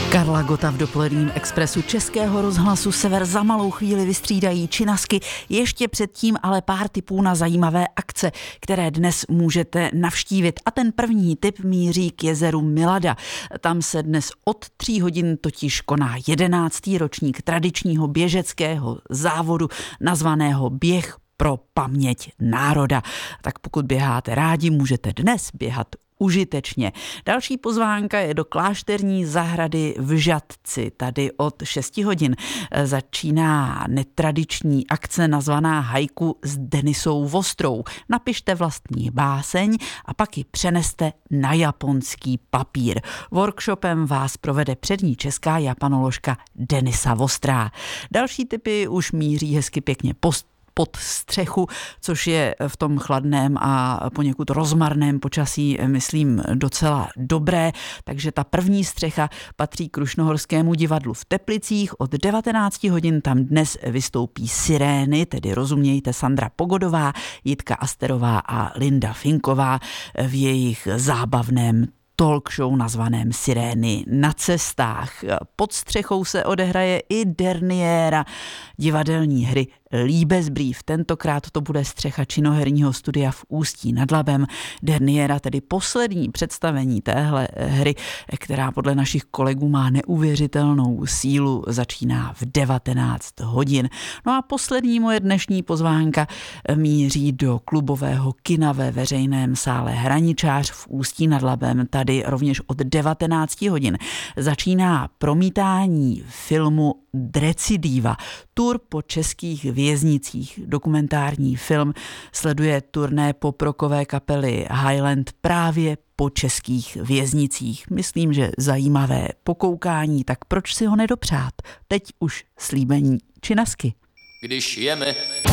Karla Gotta v dopoledním expresu Českého rozhlasu Sever za malou chvíli vystřídají činasky. Ještě předtím ale pár tipů na zajímavé akce, které dnes můžete navštívit. A ten první tip míří k jezeru Milada. Tam se dnes od 3 hodin totiž koná 11. ročník tradičního běžeckého závodu nazvaného Běh pro paměť národa. Tak pokud běháte rádi, můžete dnes běhat užitečně. Další pozvánka je do klášterní zahrady v Žatci. Tady od 6 hodin začíná netradiční akce nazvaná Haiku s Denisou Vostrou. Napište vlastní báseň a pak ji přeneste na japonský papír. Workshopem vás provede přední česká japanoložka Denisa Vostrá. Další tipy už míří hezky pěkně pod střechu, což je v tom chladném a poněkud rozmarném počasí, myslím, docela dobré. Takže ta první střecha patří Krušnohorskému divadlu v Teplicích. Od 19 hodin tam dnes vystoupí Sirény, tedy rozumějte Sandra Pogodová, Jitka Asterová a Linda Finková v jejich zábavném talk show nazvaném Sirény na cestách. Pod střechou se odehraje i derniéra divadelní hry Liebesbrief. Tentokrát to bude střecha činoherního studia v Ústí nad Labem. Derniéra, tedy poslední představení téhle hry, která podle našich kolegů má neuvěřitelnou sílu, začíná v 19 hodin. No a poslední moje dnešní pozvánka míří do klubového kina ve veřejném sále Hraničář v Ústí nad Labem. Tady rovněž od 19 hodin začíná promítání filmu Drecidiva. Tour po českých věznicích. Dokumentární film sleduje turné poprokové kapely Highland právě po českých věznicích. Myslím, že zajímavé pokoukání, tak proč si ho nedopřát? Teď už slíbení činasky. Když jeme